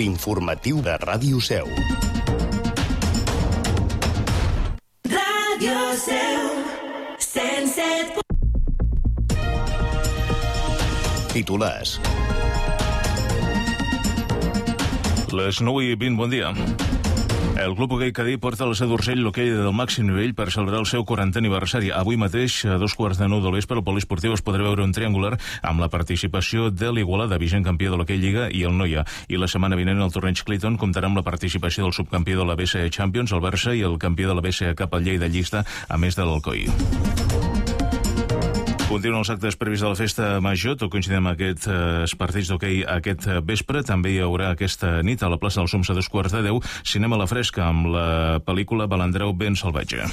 L'informatiu de Ràdio Seu. Ràdio Seu 107. Titulars. Les 9:20, bon dia. El Club Hoquei Cadí porta a la seu d'Urgell l'hoquei del màxim nivell per celebrar el seu 40è aniversari. Avui mateix, a 9:15 del vespre, al poliesportiu es podrà veure un triangular amb la participació de l'Igualada, vigent campió de l'hoquei Lliga, i el Noia. I la setmana vinent el torneig Clayton comptarà amb la participació del subcampió de la BCE Champions, el Barça, i el campió de la BCE Cup, el Lleida Llista, a més de l'Alcoi. Continuen els actes previs de la festa major, tot coincidint amb aquests partits d'hoquei aquest vespre. També hi haurà aquesta nit a la plaça del Soms a 9:15 cinema a la fresca amb la pel·lícula Balandreu ben salvatge.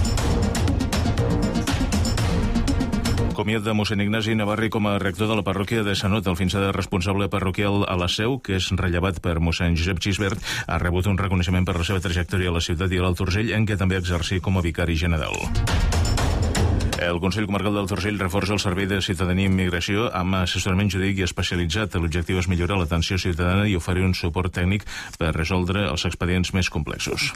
Comiat de mossèn Ignasi Navarri com a rector de la parròquia de Sanot. El fins ara responsable parroquial a la Seu, que és rellevat per mossèn Josep Gisbert, ha rebut un reconeixement per la seva trajectòria a la ciutat i a l'Alt Urgell, en què també exercí com a vicari general. El Consell Comarcal del Urgell reforça el Servei de Ciutadania i Immigració amb assessorament jurídic i especialitzat. L'objectiu és millorar l'atenció ciutadana i oferir un suport tècnic per resoldre els expedients més complexos.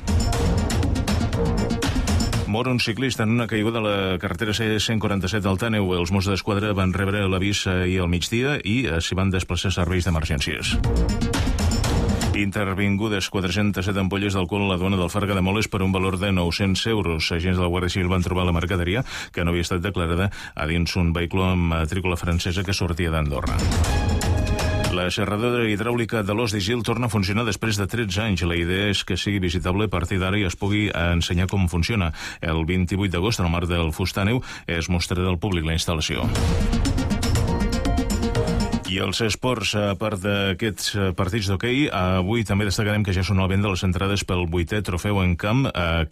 Mor un ciclista en una caiguda a la carretera C-147 al Tàneu. Els Mossos d'Esquadra van rebre l'avís ahir al migdia i s'hi van desplaçar serveis d'emergències. Intervingudes 407 ampolles d'alcohol a la duana del Farga de Moles per un valor de 900 euros. Agents de la Guàrdia Civil van trobar la mercaderia, que no havia estat declarada, a dins un vehicle amb matrícula francesa que sortia d'Andorra. La serradora hidràulica de l'Os d'Isil torna a funcionar després de 13 anys. La idea és que sigui visitable a partir d'ara i es pugui ensenyar com funciona. El 28 d'agost, en el marc del Fustàneu, es mostrarà al públic la instal·lació. I els esports, a part d'aquests partits d'hoquei, avui també destacarem que ja són al vent de les entrades pel 8è trofeu en camp que